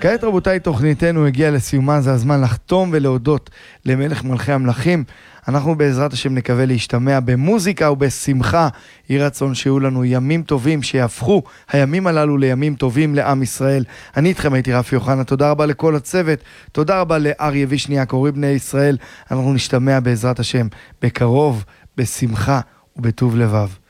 כעת רבותיי, תוכניתנו הגיעה לסיומה, זה הזמן לחתום ולהודות למלך מלכי המלכים. אנחנו בעזרת השם נקווה להשתמע במוזיקה ובשמחה. יהי רצון שיהיו לנו ימים טובים, שיהפכו הימים הללו לימים טובים לעם ישראל. אני איתכם הייתי רפי יוחנה, תודה רבה לכל הצוות, תודה רבה לאריה וישניאק, הורי בני ישראל. אנחנו נשתמע בעזרת השם בקרוב, בשמחה ובטוב לבב.